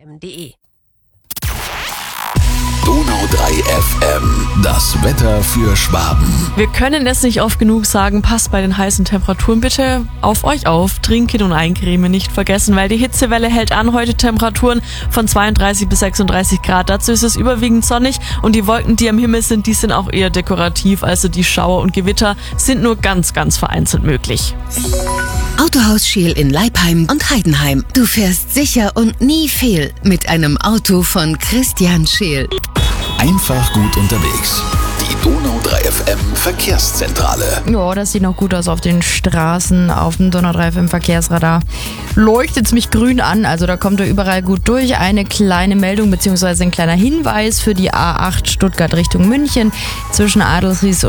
donau3fm.de. Donau 3 FM, das Wetter für Schwaben. Wir können es nicht oft genug sagen, passt bei den heißen Temperaturen bitte auf euch auf. Trinken und eincremen nicht vergessen, weil die Hitzewelle hält an. Heute Temperaturen von 32 bis 36 Grad. Dazu ist es überwiegend sonnig und die Wolken, die am Himmel sind, die sind auch eher dekorativ. Also die Schauer und Gewitter sind nur ganz, ganz vereinzelt möglich. Autohaus Scheel in Leipheim und Heidenheim. Du fährst sicher und nie fehl mit einem Auto von Christian Scheel. Einfach gut unterwegs. Die Donau 3 FM Verkehrszentrale. Ja, das sieht noch gut aus auf den Straßen, auf dem Donau 3 FM Verkehrsradar. Leuchtet es mich grün an, also da kommt er überall gut durch. Eine kleine Meldung bzw. ein kleiner Hinweis für die A8 Stuttgart Richtung München. Zwischen Adelsried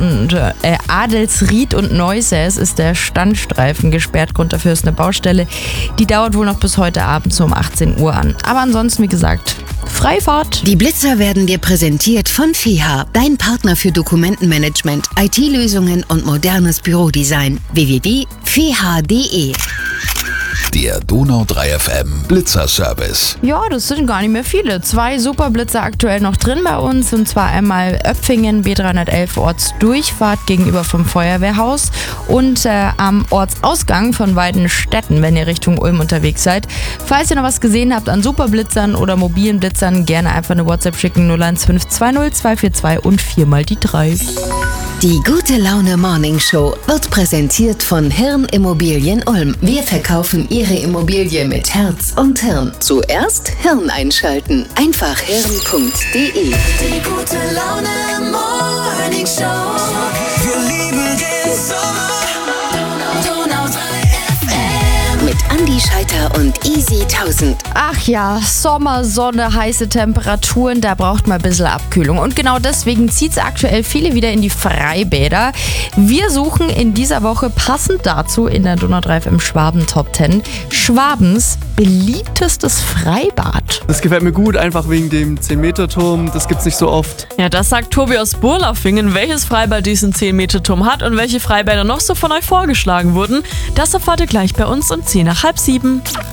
und Neusäß ist der Standstreifen gesperrt. Grund dafür ist eine Baustelle. Die dauert wohl noch bis heute Abend so um 18 Uhr an. Aber ansonsten, wie gesagt, Freifahrt. Die Blitzer werden dir präsentiert von FEHA, dein Partner für Dokumentenmanagement, IT-Lösungen und modernes Bürodesign. www.feha.de. Der Donau 3 FM Blitzerservice. Ja, das sind gar nicht mehr viele. 2 Superblitzer aktuell noch drin bei uns. Und zwar einmal Öpfingen, B311 Ortsdurchfahrt gegenüber vom Feuerwehrhaus. Und am Ortsausgang von Weidenstetten, wenn ihr Richtung Ulm unterwegs seid. Falls ihr noch was gesehen habt an Superblitzern oder mobilen Blitzern, gerne einfach eine WhatsApp schicken. 01520 242 und 4 mal die 3. Die Gute Laune Morning Show wird präsentiert von Hirn Immobilien Ulm. Wir verkaufen Ihre Immobilie mit Herz und Hirn. Zuerst Hirn einschalten. Einfach hirn.de. Die Gute Laune Morning Show. Wir lieben den Sommer. Donau 3 FM. Mit Andi Scheiter und Easy 1000. Ach ja, Sommer, Sonne, heiße Temperaturen, da braucht man ein bisschen Abkühlung. Und genau deswegen zieht es aktuell viele wieder in die Freibäder. Wir suchen in dieser Woche passend dazu in der Donau 3 FM Schwaben Top 10 Schwabens beliebtestes Freibad. Das gefällt mir gut, einfach wegen dem 10-Meter-Turm. Das gibt's nicht so oft. Ja, das sagt Tobi aus Burlafingen, welches Freibad diesen 10-Meter-Turm hat und welche Freibäder noch so von euch vorgeschlagen wurden. Das erfahrt ihr gleich bei uns um 6:10.